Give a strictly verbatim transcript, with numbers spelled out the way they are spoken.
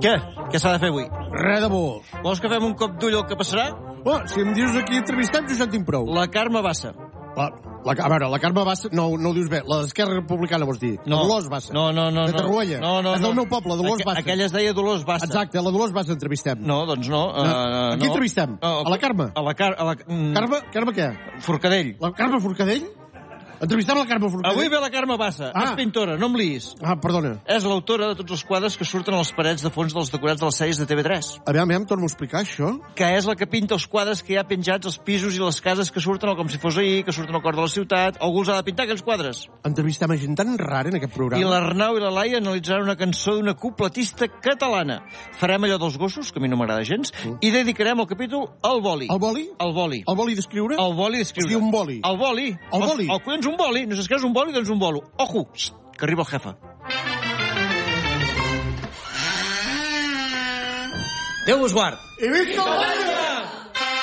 Què? Què s'ha de fer avui? Res de bo. Vols que fem un cop d'ull al que passarà? Oh, si em dius aquí entrevistem, jo ja en tinc prou. La Carme Bassa. La, la, a veure, la Carme Bassa, no, no ho dius bé, la d'Esquerra Republicana vols dir? No. La Dolors Bassa. No, no, no. De Tarruella. No, no, És del no. meu poble, Dolors Aqu Bassa. Aquella es deia Dolors Bassa. Exacte, la Dolors Bassa entrevistem. No, doncs no. Uh, No. A qui no. entrevistem? No, A la Carme? A la, car a la mm, Carme, Carme què? Forcadell. La Carme Forcadell? Entrevistem la Carme Forcadell? Avui ve la Carme Bassa. Ah. És pintora, no em liis. Ah, perdona. És l'autora de tots els quadres que surten a les parets de fons dels decorats de les sèries de T V tres. Aviam, aviam, torno a explicar això. Que és la que pinta els quadres que hi ha penjats als pisos i les cases que surten al com si fos ahir, que surten al cor de la ciutat. Algú els ha de pintar, aquells quadres. Entrevistem a gent tan rara en aquest programa. I l'Arnau i la Laia analitzaran una cançó d'una cupletista catalana. Farem allò dels gossos, que a mi no m'agrada gens, mm. i dedicarem el capítol al boli. El boli? El boli. El boli d'escriure? El boli d'escriure. Es diu un boli. El boli. El boli. El, el collons un boli. No saps què és un boli? Doncs un bolo. Ojo, Xxt, que arriba el jefe. Déu vos guard. I visca la